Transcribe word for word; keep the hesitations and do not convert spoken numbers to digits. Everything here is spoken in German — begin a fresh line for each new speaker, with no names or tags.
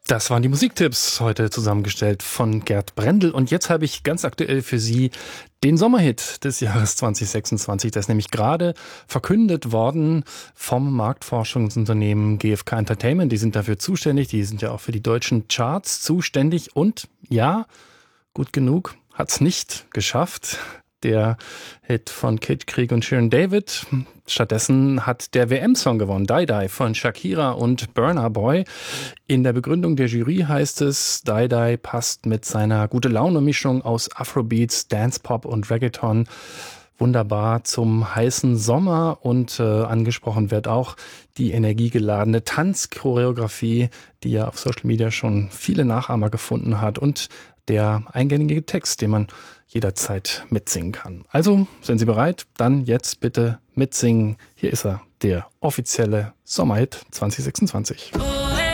Das waren die Musiktipps, heute zusammengestellt von Gerd Brendel. Und jetzt habe ich ganz aktuell für Sie den Sommerhit des Jahres zwanzig sechsundzwanzig. Der ist nämlich gerade verkündet worden vom Marktforschungsunternehmen G F K Entertainment. Die sind dafür zuständig. Die sind ja auch für die deutschen Charts zuständig. Und ja, gut genug, hat's nicht geschafft. Der Hit von Kid Krieg und Sharon David. Stattdessen hat der W M-Song gewonnen, Die Die von Shakira und Burna Boy. In der Begründung der Jury heißt es, Die Die passt mit seiner Gute-Laune-Mischung aus Afrobeats, Dance-Pop und Reggaeton wunderbar zum heißen Sommer. Und äh, angesprochen wird auch die energiegeladene Tanzchoreografie, die ja auf Social Media schon viele Nachahmer gefunden hat, und der eingängige Text, den man jederzeit mitsingen kann. Also, sind Sie bereit? Dann jetzt bitte mitsingen. Hier ist er, der offizielle Sommerhit zwanzig sechsundzwanzig.
Oh.